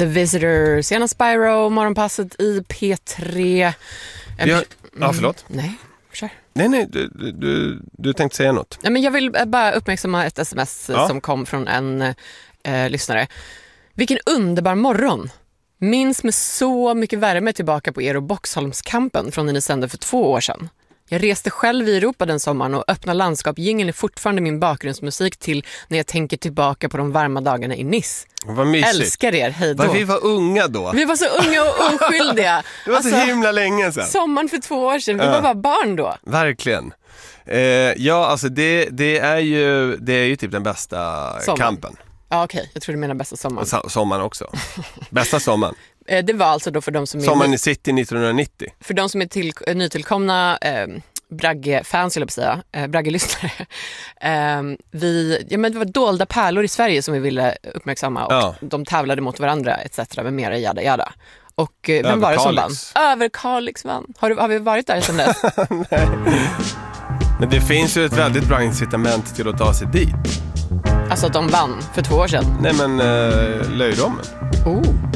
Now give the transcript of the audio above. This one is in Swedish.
The Visitor, Sena Spyro, Morgonpasset i P3. Förlåt. Nej, kör. Nej, du tänkte säga något. Nej, men jag vill bara uppmärksamma ett sms som kom från en lyssnare. Vilken underbar morgon. Minns med så mycket värme tillbaka på er och Boxholmskampen från när ni sände för 2 år sedan. Jag reste själv i Europa den sommaren och Öppna landskap-jingeln är fortfarande min bakgrundsmusik till när jag tänker tillbaka på de varma dagarna i Nice. Vad mysigt. Älskar er, hej då. Vi var unga då. Vi var så unga och oskyldiga. Det var så himla länge sedan. Sommaren för 2 år sedan, vi var bara barn då. Verkligen. Alltså det är ju typ den bästa kampen. Ja, okej. Jag tror du menar bästa sommaren. Sommaren också. Bästa sommaren. Det var alltså då för de som är... Sommaren i City 1990. För de som är nytillkomna Bragge-fans, eller säga, Bragge-lyssnare. Det var dolda pärlor i Sverige som vi ville uppmärksamma. Och de tävlade mot varandra, etc. med mera jada. Och vem var det som vann? Över Kalix vann. Har vi varit där sedan dess? Nej. Men det finns ju ett väldigt bra incitament till att ta sig dit. Alltså att de vann för 2 år sedan? Nej, men Löjromen. Oh.